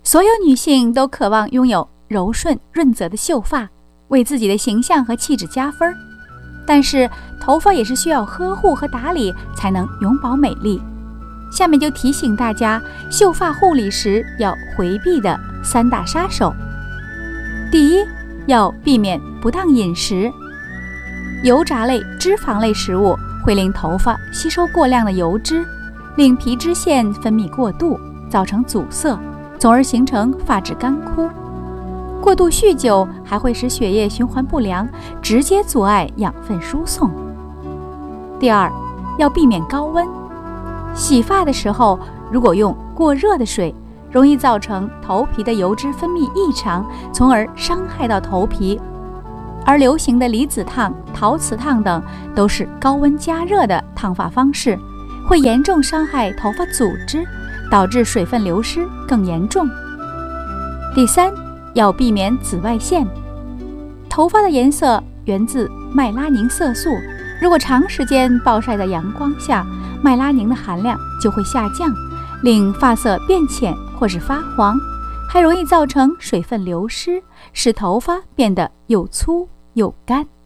所有女性都渴望拥有柔顺润泽的秀发，为自己的形象和气质加分。但是头发也是需要呵护和打理才能永葆美丽。下面就提醒大家秀发护理时要回避的3大杀手。第一，要避免不当饮食。油炸类、脂肪类食物会令头发吸收过量的油脂，令皮脂腺分泌过度，造成阻塞，从而形成发质干枯。过度酗酒还会使血液循环不良，直接阻碍养分输送。第二，要避免高温。洗发的时候，如果用过热的水，容易造成头皮的油脂分泌异常，从而伤害到头皮。而流行的离子烫、陶瓷烫等都是高温加热的烫发方式，会严重伤害头发组织，导致水分流失更严重。第三，要避免紫外线。头发的颜色源自麦拉宁色素，如果长时间暴晒在阳光下，麦拉宁的含量就会下降，令发色变浅或是发黄，还容易造成水分流失，使头发变得又粗又干。